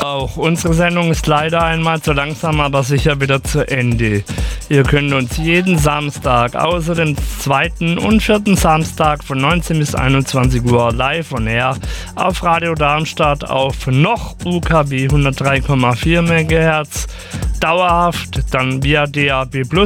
auch. Unsere Sendung ist leider einmal so langsam, aber sicher wieder zu Ende. Ihr könnt uns jeden Samstag, außer dem 2. und 4. Samstag von 19 bis 21 Uhr live on air auf Radio Darmstadt auf noch UKW 103,4 MHz, dauerhaft dann via DAB+